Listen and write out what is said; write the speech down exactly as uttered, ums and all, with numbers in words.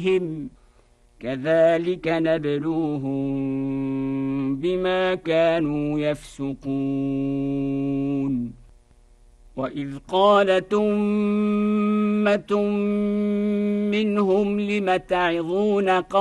كذلك نبلوهم بما كانوا يفسقون وإذ قالت أمة منهم لم تعظون قوما